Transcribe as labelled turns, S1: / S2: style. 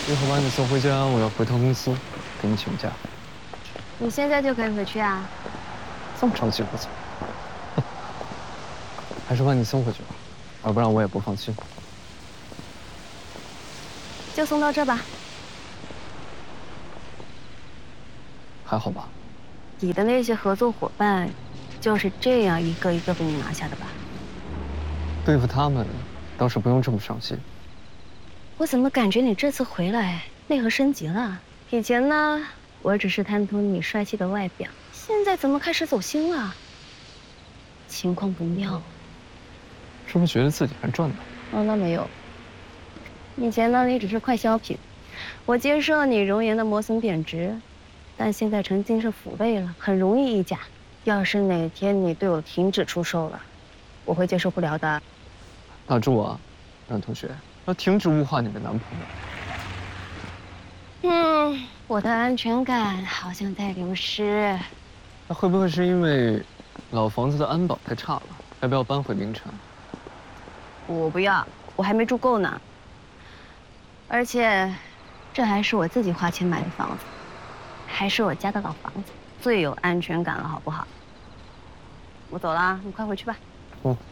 S1: 一会儿把你送回家，我要回趟公司，给你请假。
S2: 你现在就可以回去啊？
S1: 这么着急不走？还是把你送回去吧，要不然我也不放心。
S2: 就送到这吧。
S1: 还好吧？
S2: 你的那些合作伙伴，就是这样一个一个被你拿下的吧？
S1: 对付他们，倒是不用这么上心。
S2: 我怎么感觉你这次回来内核升级了？以前呢，我只是贪图你帅气的外表，现在怎么开始走心了？情况不妙。
S1: 是不是觉得自己还赚呢？
S2: 哦，那没有。以前呢，你只是快消品，我接受你容颜的磨损贬值，但现在成精神抚慰了，很容易溢价。要是哪天你对我停止出售了，我会接受不了的。
S1: 打住啊，冉同学，要停止物化你的男朋友。
S2: 我的安全感好像在流失。
S1: 那会不会是因为老房子的安保太差了？要不要搬回凌晨？
S2: 我不要，我还没住够呢。而且，这还是我自己花钱买的房子，还是我家的老房子，最有安全感了，好不好？我走了，你快回去吧。
S1: 嗯。